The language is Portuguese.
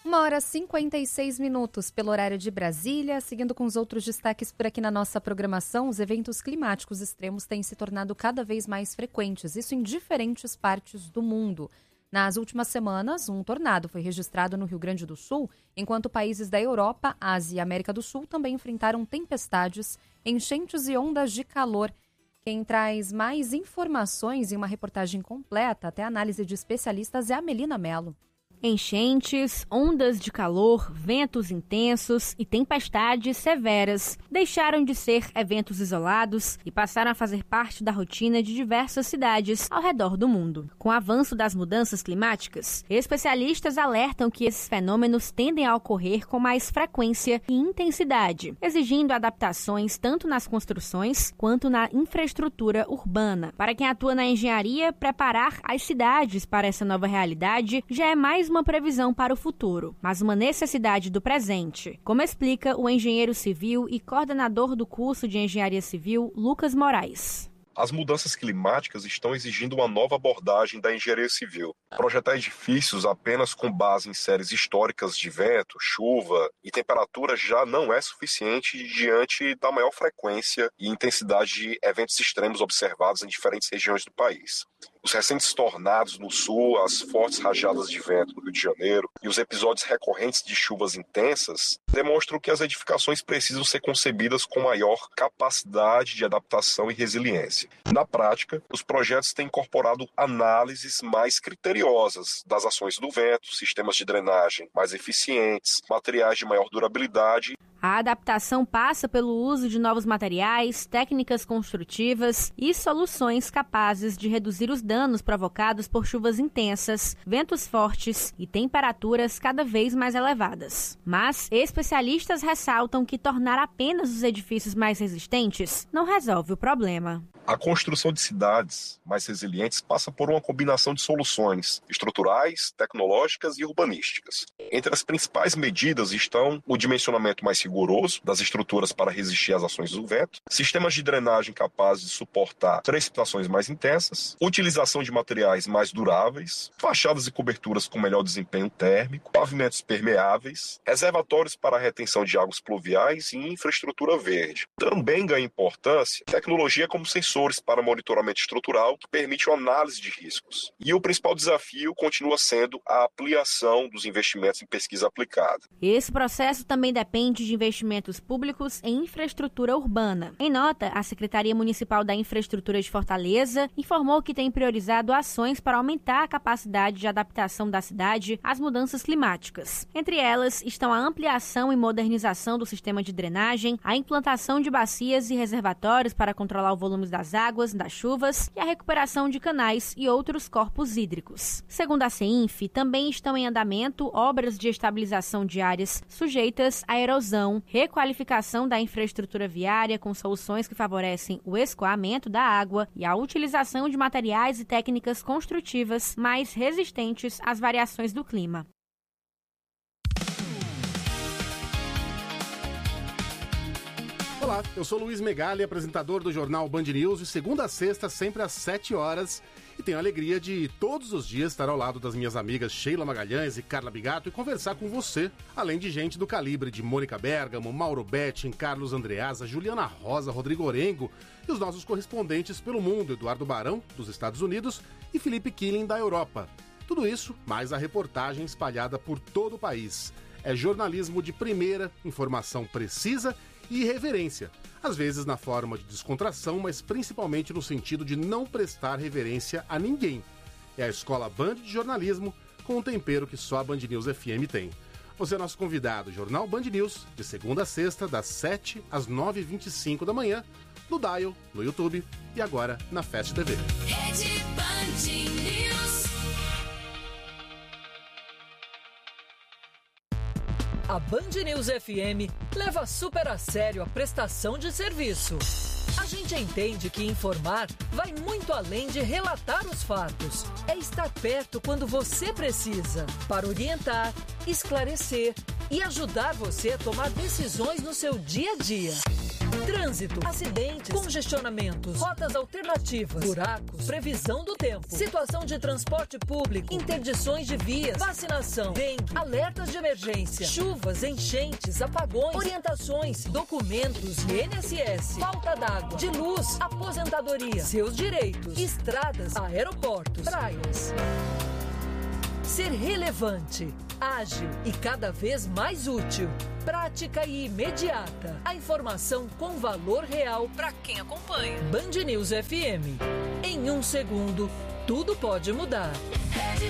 1h56 pelo horário de Brasília. Seguindo com os outros destaques por aqui na nossa programação, os eventos climáticos extremos têm se tornado cada vez mais frequentes, isso em diferentes partes do mundo. Nas últimas semanas, um tornado foi registrado no Rio Grande do Sul, enquanto países da Europa, Ásia e América do Sul também enfrentaram tempestades, enchentes e ondas de calor. Quem traz mais informações em uma reportagem completa, até análise de especialistas, é a Melina Mello. Enchentes, ondas de calor, ventos intensos e tempestades severas deixaram de ser eventos isolados e passaram a fazer parte da rotina de diversas cidades ao redor do mundo. Com o avanço das mudanças climáticas, especialistas alertam que esses fenômenos tendem a ocorrer com mais frequência e intensidade, exigindo adaptações tanto nas construções quanto na infraestrutura urbana. Para quem atua na engenharia, preparar as cidades para essa nova realidade já é mais uma previsão para o futuro, mas uma necessidade do presente, como explica o engenheiro civil e coordenador do curso de Engenharia Civil, Lucas Moraes. As mudanças climáticas estão exigindo uma nova abordagem da engenharia civil. Projetar edifícios apenas com base em séries históricas de vento, chuva e temperatura já não é suficiente diante da maior frequência e intensidade de eventos extremos observados em diferentes regiões do país. Os recentes tornados no sul, as fortes rajadas de vento no Rio de Janeiro e os episódios recorrentes de chuvas intensas demonstram que as edificações precisam ser concebidas com maior capacidade de adaptação e resiliência. Na prática, os projetos têm incorporado análises mais criteriosas das ações do vento, sistemas de drenagem mais eficientes, materiais de maior durabilidade. A adaptação passa pelo uso de novos materiais, técnicas construtivas e soluções capazes de reduzir os danos provocados por chuvas intensas, ventos fortes e temperaturas cada vez mais elevadas. Mas especialistas ressaltam que tornar apenas os edifícios mais resistentes não resolve o problema. A construção de cidades mais resilientes passa por uma combinação de soluções estruturais, tecnológicas e urbanísticas. Entre as principais medidas estão o dimensionamento mais rigoroso das estruturas para resistir às ações do vento, sistemas de drenagem capazes de suportar precipitações mais intensas, utilização de materiais mais duráveis, fachadas e coberturas com melhor desempenho térmico, pavimentos permeáveis, reservatórios para a retenção de águas pluviais e infraestrutura verde. Também ganha importância tecnologia como sensores para monitoramento estrutural que permite uma análise de riscos. E o principal desafio continua sendo a ampliação dos investimentos em pesquisa aplicada. Esse processo também depende de investimentos públicos em infraestrutura urbana. Em nota, a Secretaria Municipal da Infraestrutura de Fortaleza informou que tem priorizado ações para aumentar a capacidade de adaptação da cidade às mudanças climáticas. Entre elas estão a ampliação e modernização do sistema de drenagem, a implantação de bacias e reservatórios para controlar o volume das águas, das chuvas e a recuperação de canais e outros corpos hídricos. Segundo a CEINF, também estão em andamento obras de estabilização de áreas sujeitas à erosão, requalificação da infraestrutura viária com soluções que favorecem o escoamento da água e a utilização de materiais e técnicas construtivas mais resistentes às variações do clima. Olá, eu sou Luiz Megali, apresentador do jornal Band News, de segunda a sexta, sempre às 7 horas, e tenho a alegria de todos os dias estar ao lado das minhas amigas Sheila Magalhães e Carla Bigato e conversar com você, além de gente do calibre de Mônica Bergamo, Mauro Betting, Carlos Andreasa, Juliana Rosa, Rodrigo Orengo e os nossos correspondentes pelo mundo, Eduardo Barão, dos Estados Unidos, e Felipe Killing, da Europa. Tudo isso, mais a reportagem espalhada por todo o país. É jornalismo de primeira, informação precisa e reverência, às vezes na forma de descontração, mas principalmente no sentido de não prestar reverência a ninguém. É a Escola Band de Jornalismo, com um tempero que só a Band News FM tem. Você é nosso convidado, Jornal Band News, de segunda a sexta, das 7 às 9h25 da manhã, no Dial, no YouTube e agora na Fast TV. Rede Band News. A Band News FM leva super a sério a prestação de serviço. A gente entende que informar vai muito além de relatar os fatos. É estar perto quando você precisa, para orientar, esclarecer e ajudar você a tomar decisões no seu dia a dia. trânsito, acidentes, congestionamentos, rotas alternativas, buracos, previsão do tempo, situação de transporte público, interdições de vias, vacinação, dengue, alertas de emergência, chuvas, enchentes, apagões, orientações, documentos e INSS, falta d'água, de luz, aposentadoria, seus direitos, estradas, aeroportos, praias. Ser relevante, ágil e cada vez mais útil. Prática e imediata. A informação com valor real para quem acompanha. Band News FM. Em 1 segundo, tudo pode mudar.